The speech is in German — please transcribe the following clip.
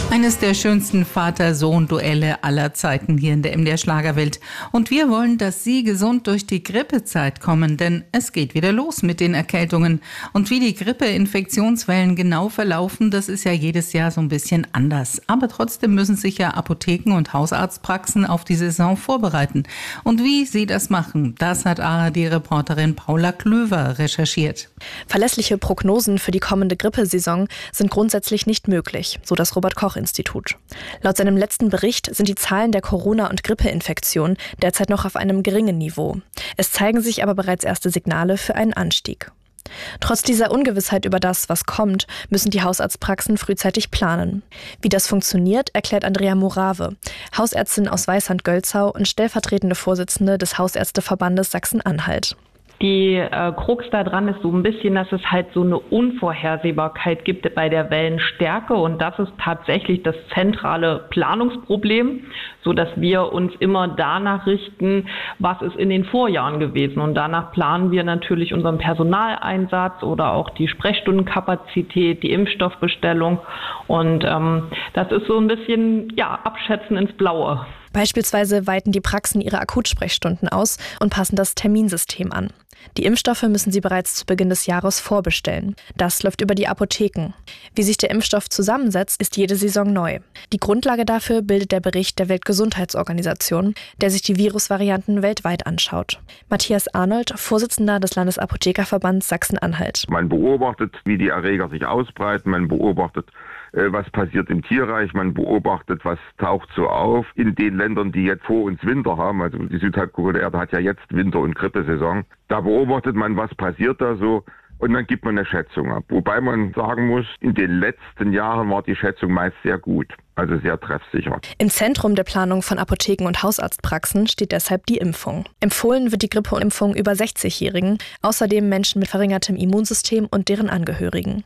Eines der schönsten Vater-Sohn-Duelle aller Zeiten hier in der MDR Schlagerwelt. Und wir wollen, dass Sie gesund durch die Grippezeit kommen, denn es geht wieder los mit den Erkältungen. Und wie die Grippe-Infektionswellen genau verlaufen, das ist ja jedes Jahr so ein bisschen anders. Aber trotzdem müssen sich ja Apotheken und Hausarztpraxen auf die Saison vorbereiten. Und wie sie das machen, das hat ARD-Reporterin Paula Klöver recherchiert. Verlässliche Prognosen für die kommende Grippesaison sind grundsätzlich nicht möglich, so das Robert-Koch-Institut. Laut seinem letzten Bericht sind die Zahlen der Corona- und Grippeinfektionen derzeit noch auf einem geringen Niveau. Es zeigen sich aber bereits erste Signale für einen Anstieg. Trotz dieser Ungewissheit über das, was kommt, müssen die Hausarztpraxen frühzeitig planen. Wie das funktioniert, erklärt Andrea Morave, Hausärztin aus Weisshand-Gölzau und stellvertretende Vorsitzende des Hausärzteverbandes Sachsen-Anhalt. Die Krux daran ist so ein bisschen, dass es halt so eine Unvorhersehbarkeit gibt bei der Wellenstärke, und das ist tatsächlich das zentrale Planungsproblem, so dass wir uns immer danach richten, was ist in den Vorjahren gewesen, und danach planen wir natürlich unseren Personaleinsatz oder auch die Sprechstundenkapazität, die Impfstoffbestellung, und das ist so ein bisschen Abschätzen ins Blaue. Beispielsweise weiten die Praxen ihre Akutsprechstunden aus und passen das Terminsystem an. Die Impfstoffe müssen sie bereits zu Beginn des Jahres vorbestellen. Das läuft über die Apotheken. Wie sich der Impfstoff zusammensetzt, ist jede Saison neu. Die Grundlage dafür bildet der Bericht der Weltgesundheitsorganisation, der sich die Virusvarianten weltweit anschaut. Matthias Arnold, Vorsitzender des Landesapothekerverbands Sachsen-Anhalt. Man beobachtet, wie die Erreger sich ausbreiten, man beobachtet, was passiert im Tierreich, man beobachtet, was taucht so auf in den Ländern, die jetzt vor uns Winter haben. Also die Südhalbkugel der Erde hat ja jetzt Winter- und Grippesaison. Da beobachtet man, was passiert da so, und dann gibt man eine Schätzung ab. Wobei man sagen muss, in den letzten Jahren war die Schätzung meist sehr gut, also sehr treffsicher. Im Zentrum der Planung von Apotheken und Hausarztpraxen steht deshalb die Impfung. Empfohlen wird die Grippeimpfung über 60-Jährigen, außerdem Menschen mit verringertem Immunsystem und deren Angehörigen.